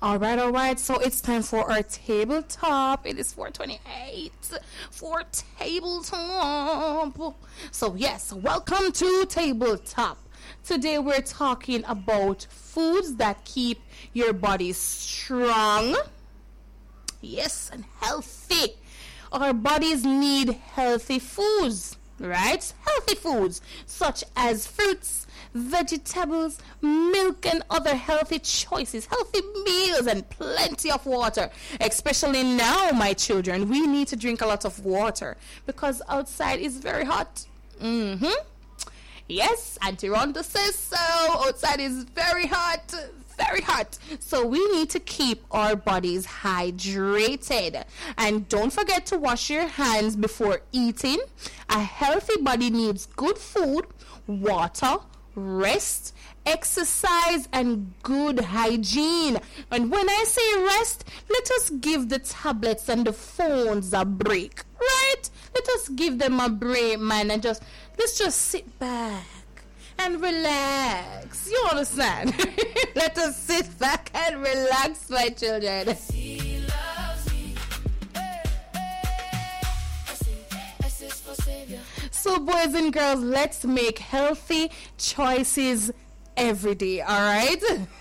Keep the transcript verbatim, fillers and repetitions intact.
All right, all right. So it's time for our tabletop. It is four twenty-eight for tabletop. So yes, welcome to tabletop. Today we're talking about foods that keep your body strong. Yes, and healthy. Our bodies need healthy foods, right? Healthy foods such as fruits, vegetables, milk, and other healthy choices, healthy meals, and plenty of water. Especially now, my children, we need to drink a lot of water because outside is very hot. Mm-hmm. Yes, Auntie Rhonda says so. Outside is very hot, very hot. So we need to keep our bodies hydrated. And don't forget to wash your hands before eating. A healthy body needs good food, water, rest, exercise, and good hygiene. And when I say rest, let us give the tablets and the phones a break, right? Let us give them a break, man, and just let's just sit back and relax. You understand? Let us sit back and relax, my children. So boys and girls, let's make healthy choices every day, all right?